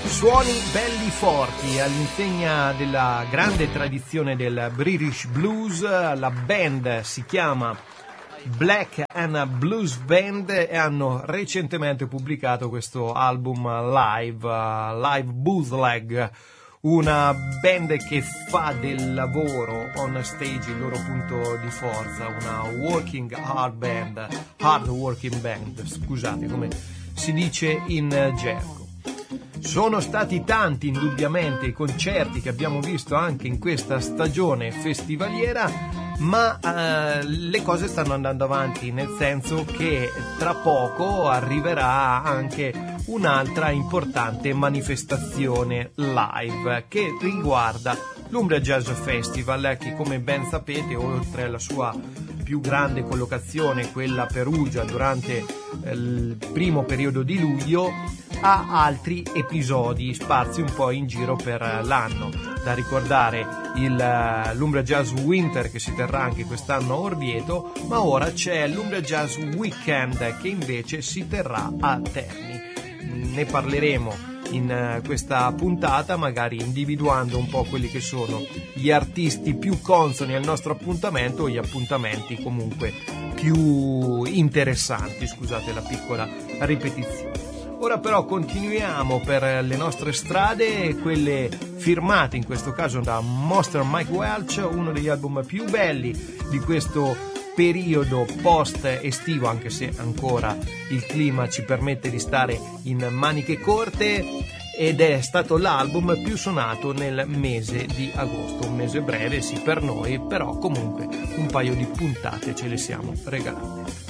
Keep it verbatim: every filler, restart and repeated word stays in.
Suoni belli forti all'insegna della grande tradizione del British Blues. La band si chiama Black and Blues Band e hanno recentemente pubblicato questo album live, uh, Live Bootleg, una band che fa del lavoro on stage il loro punto di forza, una working hard band, hard working band, scusate, come si dice in gergo. Sono stati tanti indubbiamente i concerti che abbiamo visto anche in questa stagione festivaliera, ma eh, le cose stanno andando avanti, nel senso che tra poco arriverà anche un'altra importante manifestazione live che riguarda l'Umbria Jazz Festival, che come ben sapete, oltre alla sua più grande collocazione, quella a Perugia, durante eh, il primo periodo di luglio, ha altri episodi sparsi un po' in giro per l'anno. Da ricordare il, l'Umbria Jazz Winter, che si terrà anche quest'anno a Orvieto, ma ora c'è l'Umbria Jazz Weekend, che invece si terrà a Terni. Ne parleremo in questa puntata, magari individuando un po' quelli che sono gli artisti più consoni al nostro appuntamento, o gli appuntamenti comunque più interessanti, scusate la piccola ripetizione. Ora però continuiamo per le nostre strade, quelle firmate in questo caso da Monster Mike Welch, uno degli album più belli di questo periodo post estivo, anche se ancora il clima ci permette di stare in maniche corte, ed è stato l'album più suonato nel mese di agosto, un mese breve sì per noi, però comunque un paio di puntate ce le siamo regalate.